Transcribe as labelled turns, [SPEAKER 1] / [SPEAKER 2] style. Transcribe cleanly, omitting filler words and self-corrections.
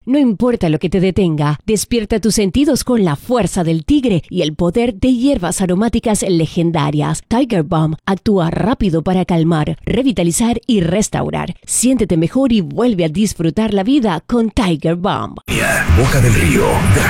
[SPEAKER 1] No importa lo que te detenga, despierta tus sentidos con la fuerza del tigre y el poder de hierbas aromáticas legendarias. Tiger Balm actúa rápido para calmar, revitalizar y restaurar. Siéntete mejor y vuelve a disfrutar la vida con Tiger Balm.
[SPEAKER 2] Boca del Río.